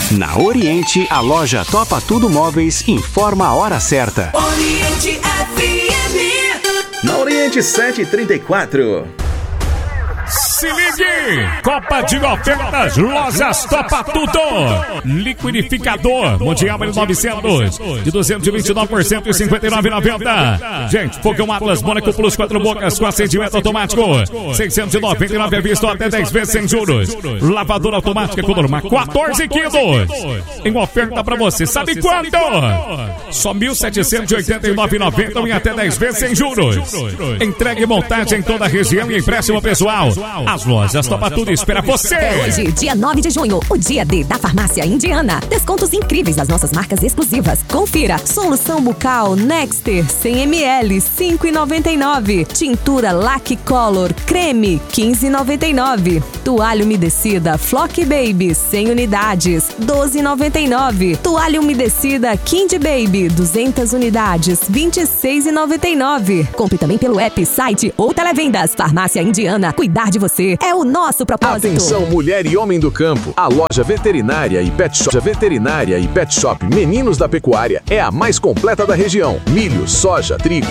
Na Oriente, a loja Topa Tudo Móveis informa a hora certa. Oriente FM. Na Oriente 7h34. Se ligue! Copa de ofertas, lojas Topa Tudo. Liquidificador Mundial 900 de 229 por 159,90. Gente, fogão Atlas Mônaco Plus 4 bocas com acendimento automático 699 à vista, até 10 vezes sem juros. Lavadora automática com norma 14 quilos. Em oferta pra você, sabe quanto? Só 1.789,90 em até 10 vezes sem juros. Entregue e montagem em toda a região e empréstimo pessoal. As lojas Topa Tudo espera você. Hoje, dia 9 de junho, o dia D da Farmácia Indiana. Descontos incríveis das nossas marcas exclusivas. Confira. Solução bucal Nexter 100 ml 5,99. Tintura Lac Color creme 15,99. Toalha umedecida Flock Baby 100 unidades 12,99. Toalha umedecida Kind Baby 200 unidades 26,99. Compre também pelo app, site ou televendas. Farmácia Indiana. Cuidar de você é o nosso propósito. Atenção, mulher e homem do campo. A loja veterinária e pet shop Meninos da Pecuária é a mais completa da região. Milho, soja, trigo,